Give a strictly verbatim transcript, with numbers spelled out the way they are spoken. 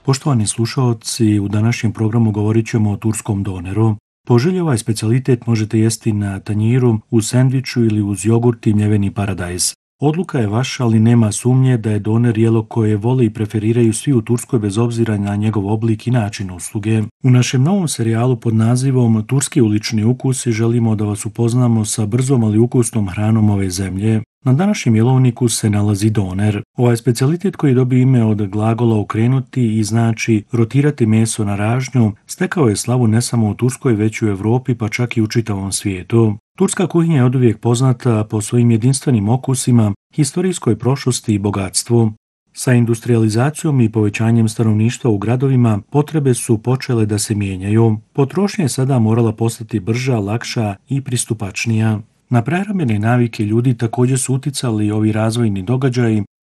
Poštovani slušalci, u današnjem programu govorit ćemo o turskom doneru. Po želji ovaj specijalitet možete jesti na tanjiru, u sendviču ili uz jogurt i mljeveni paradajz. Odluka je vaša, ali nema sumnje da je doner jelo koje vole i preferiraju svi u Turskoj bez obzira na njegov oblik i način usluge. U našem novom serijalu pod nazivom Turski ulični ukusi želimo da vas upoznamo sa brzom ali ukusnom hranom ove zemlje. Na današnjem jelovniku se nalazi doner. Ovaj specijalitet koji dobije ime od glagola okrenuti i znači rotirati meso na ražnju, stekao je slavu ne samo u Turskoj već i u Europi pa čak i u čitavom svijetu. Turska kuhinja je oduvijek poznata po svojim jedinstvenim okusima, historijskoj prošlosti i bogatstvu. Sa industrijalizacijom i povećanjem stanovništva u gradovima potrebe su počele da se mijenjaju. Potrošnja je sada morala postati brža, lakša i pristupačnija. Na prehrambene navike ljudi također su uticali ovi razvojni događaji